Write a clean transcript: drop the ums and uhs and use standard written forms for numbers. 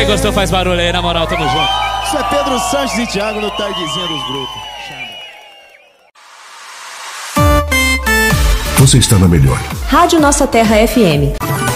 Quem gostou faz barulho aí, na moral, tamo junto. Isso é Pedro Sanches e Thiago no Tardezinha dos Grupos. Você está na melhor. Rádio Nossa Terra FM.